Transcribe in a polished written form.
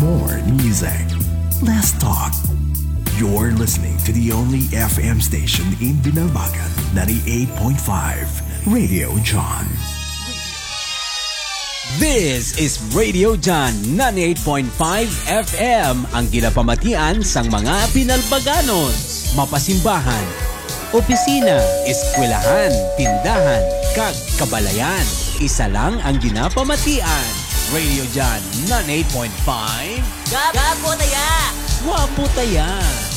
More music. Less talk. You're listening to the only FM station in Binalbagan, 98.5 Radio John. This is Radio John 98.5 FM, ang ginapamatian sang mga Binalbaganos. Mapasimbahan, opisina, eskwelahan, tindahan, kag kabalayan. Isa lang ang ginapamatian. Radio John 98.5. Gapo taya! Wapo taya!